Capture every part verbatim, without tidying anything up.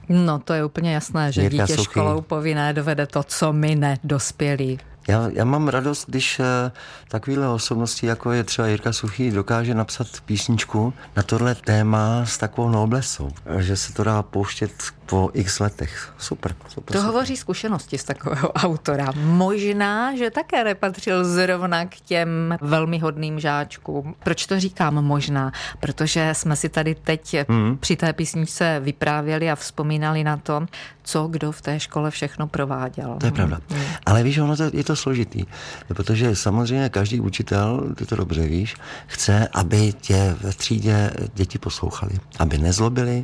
No to je úplně jasné, že Jirka dítě Suchý. školou povinné dovede to, co my nedospělí. Já, já mám radost, když uh, takovýhle osobnosti, jako je třeba Jirka Suchý, dokáže napsat písničku na tohle téma s takovou noblesou, že se to dá pouštět po x letech. Super. super To super. hovoří zkušenosti z takového autora. Možná, že také nepatřil zrovna k těm velmi hodným žáčkům. Proč to říkám možná? Protože jsme si tady teď mm. při té písničce vyprávěli a vzpomínali na to, co kdo v té škole všechno prováděl. To je pravda. Mm. Ale víš, ono to, je to složitý, protože samozřejmě každý učitel, ty to dobře víš, chce, aby tě ve třídě děti poslouchali, aby nezlobili,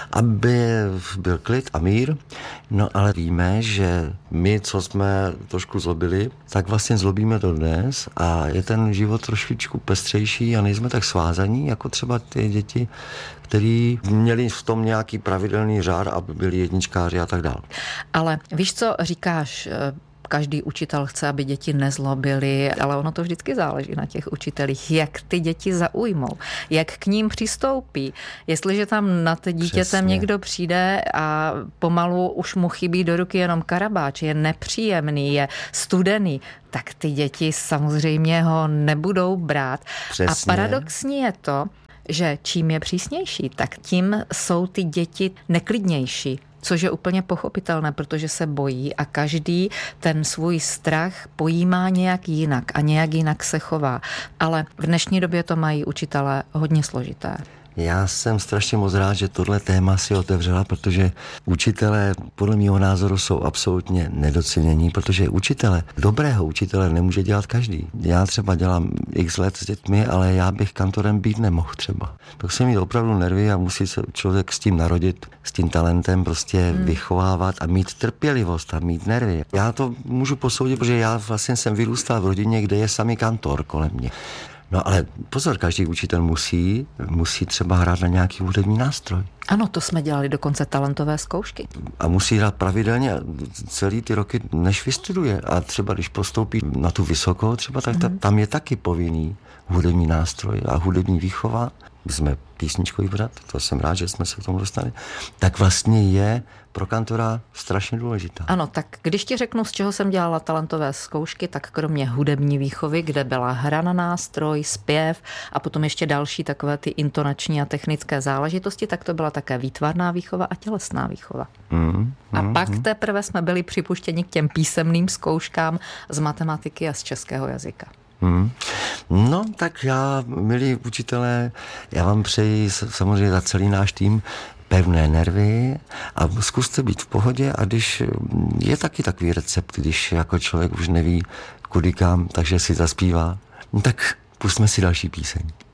aby byl klid a mír, no ale víme, že my, co jsme trošku zlobili, tak vlastně zlobíme to dnes a je ten život trošičku pestřejší a nejsme tak svázaní, jako třeba ty děti, který měli v tom nějaký pravidelný řád, aby byli jedničkáři a tak dále. Ale víš, co říkáš? Každý učitel chce, aby děti nezlobily, ale ono to vždycky záleží na těch učitelích, jak ty děti zaujmou, jak k ním přistoupí. Jestliže tam nad dítětem Přesně. někdo přijde a pomalu už mu chybí do ruky jenom karabáč, je nepříjemný, je studený, tak ty děti samozřejmě ho nebudou brát. Přesně. A paradoxní je to, že čím je přísnější, tak tím jsou ty děti neklidnější. Což je úplně pochopitelné, protože se bojí a každý ten svůj strach pojímá nějak jinak a nějak jinak se chová. Ale v dnešní době to mají učitelé hodně složité. Já jsem strašně moc rád, že tohle téma si otevřela, protože učitelé podle mého názoru jsou absolutně nedocenění, protože učitele, dobrého učitele nemůže dělat každý. Já třeba dělám x let s dětmi, ale já bych kantorem být nemohl třeba. To chce mít opravdu nervy a musí se člověk s tím narodit, s tím talentem prostě hmm. vychovávat a mít trpělivost a mít nervy. Já to můžu posoudit, protože já vlastně jsem vyrůstal v rodině, kde je samý kantor kolem mě. No ale pozor, každý učitel musí, musí třeba hrát na nějaký hudební nástroj. Ano, to jsme dělali dokonce talentové zkoušky. A musí hrát pravidelně celý ty roky, než vystuduje. A třeba když postoupí na tu vysokou, třeba tak ta, tam je taky povinný hudební nástroj a hudební výchova. My jsme písničkový brat, to jsem rád, že jsme se k tomu dostali. Tak vlastně je pro kantora strašně důležitá. Ano, tak když ti řeknu, z čeho jsem dělala talentové zkoušky, tak kromě hudební výchovy, kde byla hra na nástroj, zpěv a potom ještě další takové ty intonační a technické záležitosti, tak to byla také výtvarná výchova a tělesná výchova. Mm, mm, a pak mm. teprve jsme byli připuštěni k těm písemným zkouškám z matematiky a z českého jazyka. Hmm. No, tak já, milí učitelé, já vám přeji samozřejmě za celý náš tým pevné nervy a zkuste být v pohodě a když je taky takový recept, když jako člověk už neví kudy kam, takže si zaspívá, tak pustíme si další píseň.